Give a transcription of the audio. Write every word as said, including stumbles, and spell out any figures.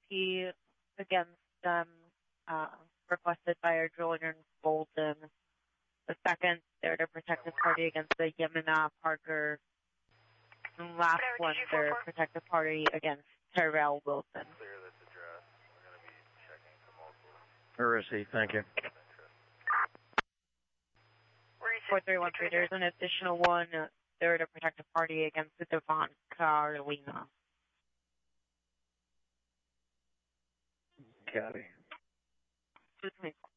P against them, uh, requested by our driller in Bolton. The second, they're the protective party against the Yamina Parker. And last one, they're protective party against Terrell Wilson. Clear this address. We're going to be checking for multiple. Where is he? Thank you. four three one three, there's an additional one. Uh, they're the protective party against the Devon Carolina. Copy. two twenty-four.